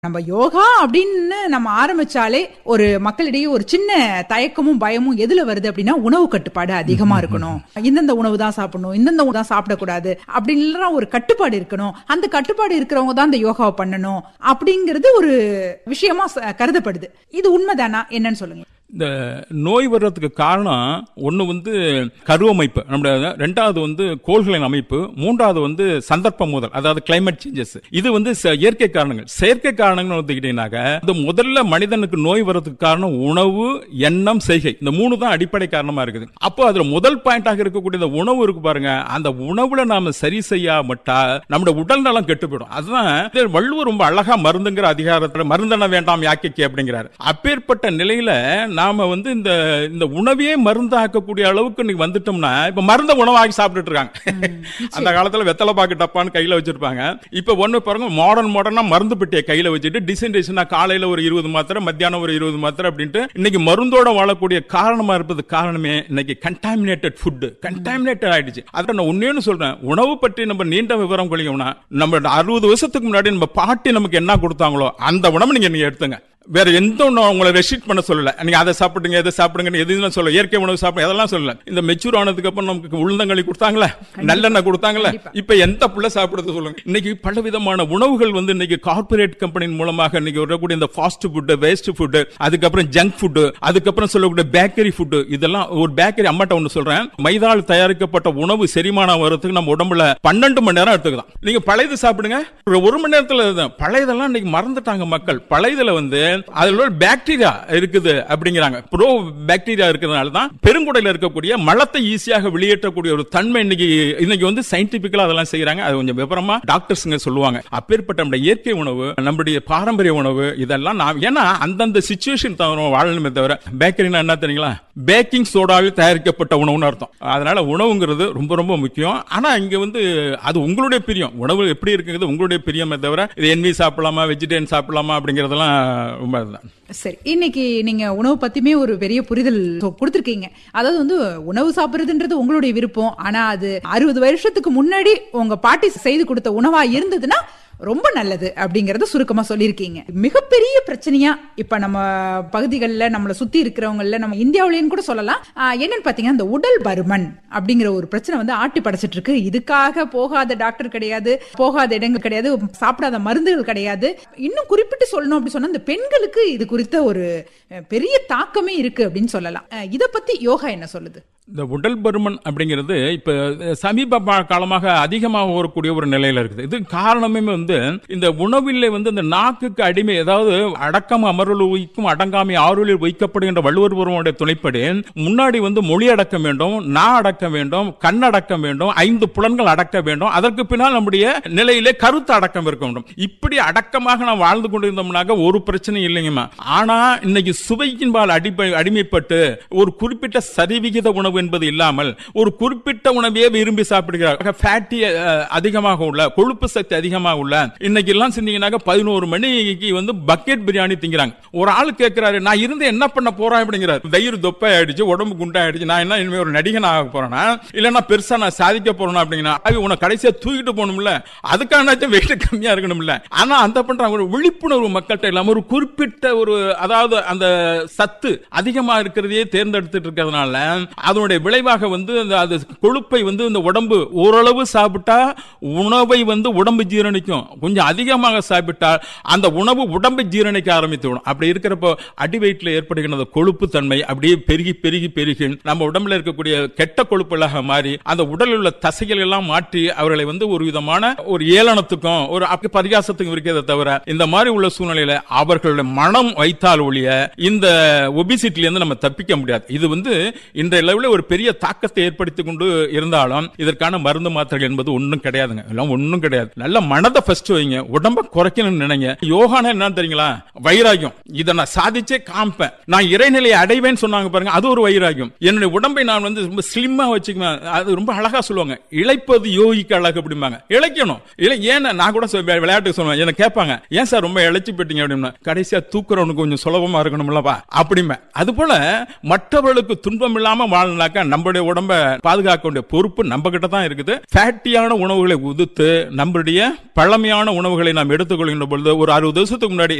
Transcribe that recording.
நம்ம யோகா அப்படின்னு நம்ம ஆரம்பிச்சாலே ஒரு மக்களிடையே ஒரு சின்ன தயக்கமும் பயமும் எதுல வருது அப்படின்னா உணவு கட்டுப்பாடு அதிகமா இருக்கணும், இந்தந்த உணவு தான் சாப்பிடணும், இந்தந்த உணவு தான் சாப்பிடக்கூடாது அப்படின்னு ஒரு கட்டுப்பாடு இருக்கணும், அந்த கட்டுப்பாடு இருக்கிறவங்க தான் இந்த யோகாவை பண்ணணும் அப்படிங்கிறது ஒரு விஷயமா கருதப்படுது. இது உண்மைதானா என்னன்னு சொல்லுங்க. இந்த நோய் வர்றதுக்கு காரணம் ஒன்று கருவமைப்பு, நம்முடைய ரெண்டாவது கோள்களின் அமைப்பு, மூன்றாவது சந்தர்ப்பம் முதல், அதாவது கிளைமேட் சேஞ்சஸ். இது இயற்கை காரணங்கள். செயற்கை காரணங்கள் எடுத்துக்கிட்டீங்கன்னாக்க இந்த முதல்ல மனிதனுக்கு நோய் வர்றதுக்கு காரணம் உணவு, எண்ணம், செய்கை. இந்த மூணு தான் அடிப்படை காரணமா இருக்குது. அப்போ அதுல முதல் பாயிண்டாக இருக்கக்கூடிய இந்த உணவு இருக்கு பாருங்க, அந்த உணவுல நாம சரி செய்யாமட்டா நம்முடைய உடல் நலம் கெட்டு போயிடும். அதுதான் வள்ளுவர் ரொம்ப அழகா மருந்துங்கிற அதிகாரத்துல மருந்தென வேண்டாம் யாக்கைக்கு அப்படிங்கிறாரு. அப்பேற்பட்ட நிலையில நாம இந்த உணவையே மருந்தாக்கக்கூடிய அளவுக்கு நீங்க வந்துட்டோம்னா, இப்ப மருந்த உணவாகி சாப்பிட்டு இருக்காங்க. அந்த காலத்துல வெத்தலை பாக்கு டப்பான்னு கையில வச்சிருப்பாங்க. இப்ப ஒண்ணு பாருங்க, மாடர்னா மருந்து பெட்டியை கையில வச்சுட்டு டிசென்ட்ரேஷனா காலையில ஒரு 20 மாத்திரை, மத்தியானம் ஒரு 20 மாத்திரை அப்படின்ட்டு இன்னைக்கு மருந்தோட வாழக்கூடிய காரணமா இருப்பது காரணமே இன்னைக்கு கண்டாமினேட்டட் ஃபுட், கண்டாமினேட்டட் ஆயிடுச்சு. அதை நான் ஒன்னேன்னு சொல்றேன், உணவு பற்றி நம்ம நீண்ட விவரம் கொள்ளிக்கோம்னா, நம்ம 60 வருஷத்துக்கு முன்னாடி நம்ம பாட்டி நமக்கு என்ன கொடுத்தாங்களோ அந்த உணவு நீங்க எடுத்துங்க. வேற எந்த ஒன்றும் உங்களை ரெஸ்ட்ரிக்ட் பண்ண சொல்லல. நீங்க அதை சாப்பிடுங்க, எதை சாப்பிடுங்க எதுவும் சொல்ல, இயற்கை உணவு சாப்பிடுங்க அதெல்லாம் சொல்லல. இந்த மெச்சூர் ஆனதுக்கு அப்புறம் நமக்கு உளுந்தங்களி கொடுத்தாங்களே, நல்லெண்ணெய் கொடுத்தாங்களே, இப்ப எந்த புள்ள சாப்பிடுறது சொல்லுங்க. இன்னைக்கு பல விதமான உணவுகள் இன்னைக்கு கார்பரேட் கம்பெனியின் மூலமாக இன்னைக்கு வரக்கூடிய இந்த ஃபாஸ்ட் ஃபுட், வேஸ்ட் ஃபுட், அதுக்கப்புறம் ஜங்க் ஃபுட், அதுக்கப்புறம் சொல்லக்கூடிய பேக்கரி ஃபுட். இதெல்லாம் ஒரு பேக்கரி அம்மாட்ட ஒன்று சொல்றேன், மைதால் தயாரிக்கப்பட்ட உணவு செரிமானம் வரதுக்கு நம்ம உடம்புல 12 மணி நேரம் எடுத்துக்கலாம். நீங்க பழையது சாப்பிடுங்க, 1 மணி நேரத்துல. பழையதெல்லாம் இன்னைக்கு மறந்துட்டாங்க மக்கள். பழையதுல அதுல பாக்டீரியா இருக்குது அப்படிங்கிறாங்க. ப்ரோ பாக்டீரியா இருக்கிறதுனால தான் பெருங்குடையில இருக்கக்கூடிய மலத்தை ஈஸியாக வெளியேற்றக்கூடிய ஒரு தன்மை இன்னைக்கு சயின்டிபிக்கலா அதெல்லாம் செய்யறாங்க. அது கொஞ்சம் விவரமா டாக்டர்ஸ்ங்க சொல்லுவாங்க. அப்பேற்பட்ட நம்முடைய இயற்கை உணவு, நம்முடைய பாரம்பரிய உணவு, இதெல்லாம் நாம் ஏன்னா அந்தந்த சிச்சுவேஷன் தவிர வாழணுமே தவிர, பேக்கரினா என்ன தெரியுங்களா, பேக்கிங் சோடாவில் தயாரிக்கப்பட்ட உணவுன்னு அர்த்தம். அதனால உணவுங்கிறது ரொம்ப ரொம்ப முக்கியம். ஆனா இங்க அது உங்களுடைய பிரியம், உணவு எப்படி இருக்குங்கிறது உங்களுடைய பிரியமே தவிர இது என்வி சாப்பிடலாமா, வெஜிடேரியன் சாப்பிடலாமா அப்படிங்கறதெல்லாம் சரி. இன்னைக்கு நீங்க உணவு பத்தியுமே ஒரு பெரிய புரிதல் கொடுத்திருக்கீங்க. அதாவது உணவு சாப்பிடுறதுன்றது உங்களுடைய விருப்பம். ஆனா அது 60 வருஷத்துக்கு முன்னாடி உங்க பாட்டி செய்து கொடுத்த உணவா இருந்ததுன்னா ரொம்ப நல்லது அப்படிங்கறத சுருக்கமா சொல்லியிருக்கீங்க. மிகப்பெரிய பிரச்சனையா இப்ப நம்ம பகுதிகளில் நம்மளை சுத்தி இருக்கிறவங்கள, நம்ம இந்தியாவிலேன்னு கூட சொல்லலாம், என்னன்னு பாத்தீங்கன்னா இந்த உடல் பருமன் அப்படிங்கிற ஒரு பிரச்சனை ஆட்டி படைச்சிட்டு இருக்கு. இதுக்காக போகாத டாக்டர் கிடையாது, போகாத இடங்கள் கிடையாது, சாப்பிடாத மருந்துகள் கிடையாது. இன்னும் குறிப்பிட்டு சொல்லணும் அப்படி சொன்னா இந்த பெண்களுக்கு இது குறித்த ஒரு பெரிய தாக்கமே இருக்கு அப்படின்னு சொல்லலாம். இத பத்தி யோகா என்ன சொல்லுது? இந்த உடல் பருமன் அப்படிங்கிறது இப்ப சமீப காலமாக அதிகமாக வரக்கூடிய ஒரு நிலையில இருக்குது. இது காரணமே இந்த உணவிலே இந்த நாக்குக்கு அடிமை, அதாவது அடக்கம் அமர்வில் வைக்கும் அடங்காமை ஆறுலில் வைக்கப்படுகின்ற வள்ளுவர் பெருமானுடைய துணைப்படி முன்னாடி மொழி அடக்கம் வேண்டும், நா அடக்கம் வேண்டும், கண் அடக்கம் வேண்டும், 5 புலன்கள் அடக்க வேண்டும், அதற்கு பின்னால் நம்முடைய நிலையிலே கருத்து அடக்கம் இருக்க வேண்டும். இப்படி அடக்கமாக நாம் வாழ்ந்து கொண்டிருந்தோம்னாக்க ஒரு பிரச்சனை இல்லைங்கம்மா. ஆனா இன்னைக்கு சுவையின்பால் அடிமைப்பட்டு ஒரு குறிப்பிட்ட சரிவிகித உணவு என்பது இல்லாமல் ஒரு குறிப்பிட்ட உணவையே விரும்பி சாப்பிடுகிறார். ஃபேட்டி அதிகமாக உள்ள, கொழுப்பு சக்தி அதிகமாக உள்ள, இன்னைக்கு எல்லாம் செஞ்சீங்கன்னாக்க 11 மணிக்கு பக்கெட் பிரியாணி திங்கிறாங்க. ஒரு ஆள் கேட்கிறாரு, நான் இருந்து என்ன பண்ண போறேன் அப்படிங்கிறார். தயிர் தொப்பை ஆயிடுச்சு, உடம்பு குண்டாயிடுச்சு, நான் என்ன இனிமே ஒரு நடிகன் ஆக போறேன்னா, இல்லன்னா பெருசா நான் சாதிக்க போறேன் அப்படின்னா, உன கடைசியா தூக்கிட்டு போகணும்ல, அதுக்கான வெயிட் கம்மியா இருக்கணும்ல. ஆனா அந்த பண்றாங்க ஒரு விழிப்புணர்வு மக்கள்கிட்ட இல்லாம ஒரு குறிப்பிட்ட ஒரு, அதாவது அந்த சத்து அதிகமா இருக்கிறதையே தேர்ந்தெடுத்துட்டு இருக்கிறதுனால அதனுடைய விளைவாக அது கொழுப்பை இந்த உடம்பு ஓரளவு சாப்பிட்டா உணவை உடம்பு ஜீரணிக்கும், கொஞ்சம் அதிகமாக சாப்பிட்டால் அந்த உணவு உடம்பை ஜீரணிக்க ஆரம்பித்துவிடும். அப்படி இருக்கிறப்போ அடி வயிற்றில் ஏற்படுகின்ற கொழுப்பு தன்மை அப்படியே பெருகி பெருகி பெருகி நம்ம உடம்புல இருக்கக்கூடிய கெட்ட கொழுப்புகளாக மாறி அந்த உடலில் உள்ள தசைகள் எல்லாம் மாற்றி அவர்களை ஒரு விதமான ஒரு ஏளனத்துக்கும் ஒரு பரிகாசத்துக்கும் இருக்கிறத தவிர இந்த மாதிரி உள்ள சூழ்நிலையில அவர்களுடைய மனம் வைத்தால் ஒழிய இந்த ஒபிசிட்டில இருந்து நம்ம தப்பிக்க முடியாது. இது இன்றைய லெவலில் ஒரு பெரிய தாக்கத்தை ஏற்படுத்திக் கொண்டு இருந்தாலும் இதற்கான மருந்து மாத்திரைகள் என்பது ஒன்றும் கிடையாதுங்க. எல்லாம் ஒன்றும் கிடையாது. நல்ல மனதை ஃபர்ஸ்ட் வைங்க, உடம்ப குறைக்கணும்னு நினைங்க. யோகானா என்ன தெரியுங்களா, வைராகியம். இதை நான் சாதிச்சே காம்பேன், நான் இறைநிலையை அடைவேன்னு சொன்னாங்க பாருங்க, அது ஒரு வைராகியம். என்னுடைய உடம்பை நான் ரொம்ப ஸ்லிம்மா வச்சுக்குவேன். அது ரொம்ப அழகா சொல்லுவாங்க, இழைப்பது யோகிக்கு அழகு அப்படிம்பாங்க. இழைக்கணும். ஏன் நான் கூட விளையாட்டுக்கு சொல்லுவேன், என்ன கேட்பாங்க, ஏன் சார் ரொம்ப இழைச்சி போயிட்டீங்க அப்படின்னா, கடைசியா தூக்குறவனுக்கு கொஞ்சம் சுலபமா இருக்கணும்லப்பா அப்படிமே. அது போல மற்றவர்களுக்கு துன்பம் இல்லாம வாழ்நாள் பண்ணாக்கா நம்மளுடைய உடம்ப பாதுகாக்க வேண்டிய பொறுப்பு நம்ம கிட்ட தான் இருக்குது. ஃபேட்டியான உணவுகளை உதிர்த்து நம்மளுடைய பழமையான உணவுகளை நாம் எடுத்துக்கொள்கின்ற பொழுது ஒரு 60 வருஷத்துக்கு முன்னாடி